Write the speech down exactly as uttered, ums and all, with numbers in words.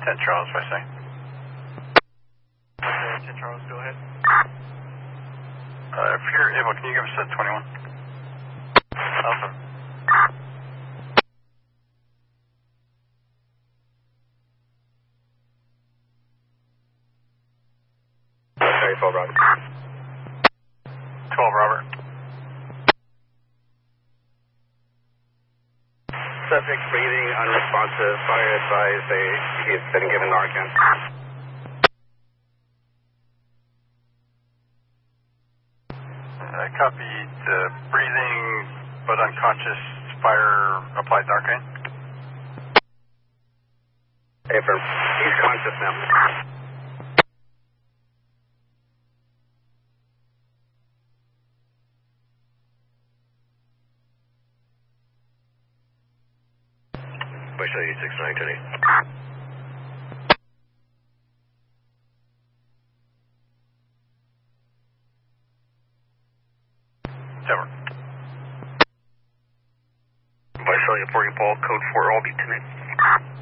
ten Charles, if I say. Okay, ten Charles, go ahead. Uh, if you're able, can you give us a twenty-one? Alpha. Okay, twelve, Robert. twelve, Robert. Subject breathing, unresponsive, fire advised, they, he's been given Narcan. Uh, copied, uh, breathing, but unconscious, fire, applied Narcan. Affirm. He's conscious now. Push eight six nine today. Tower. Visalia, Port Paul, code four, all be tonight.